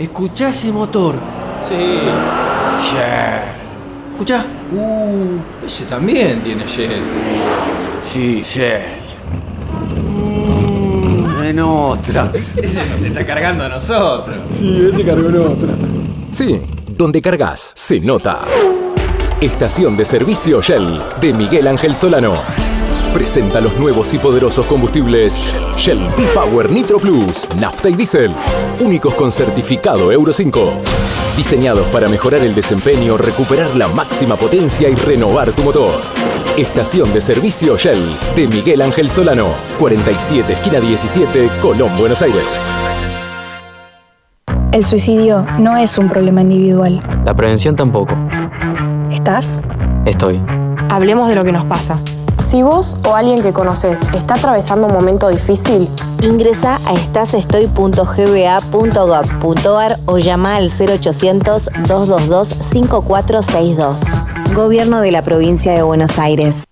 Escuchá ese motor. Sí. Shell. ¿Escuchá? Ese también tiene Shell. Sí, Shell. En otra. Ese nos está cargando a nosotros. Sí, ese cargó en otra. Sí, donde cargas, se nota. Estación de servicio Shell, de Miguel Ángel Solano. Presenta los nuevos y poderosos combustibles Shell V-Power Nitro Plus, nafta y diésel. Únicos con certificado Euro 5. Diseñados para mejorar el desempeño, recuperar la máxima potencia y renovar tu motor. Estación de servicio Shell, de Miguel Ángel Solano. 47, esquina 17, Colón, Buenos Aires. El suicidio no es un problema individual. La prevención tampoco. ¿Estás? Estoy. Hablemos de lo que nos pasa. Si vos o alguien que conoces está atravesando un momento difícil, ingresa a estasestoy.gba.gov.ar o llama al 0800-222-5462. Gobierno de la Provincia de Buenos Aires.